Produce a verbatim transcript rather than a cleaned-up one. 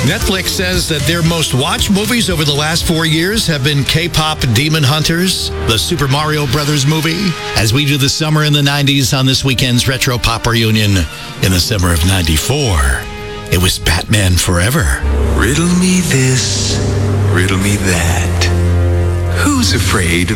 Netflix says that their most watched movies over the last four years have been K-pop Demon Hunters, the Super Mario Brothers movie, as we do the summer in the nineties on this weekend's Retro Pop Reunion in the summer of ninety-four. It was Batman Forever. Riddle me this, riddle me that. Who's afraid of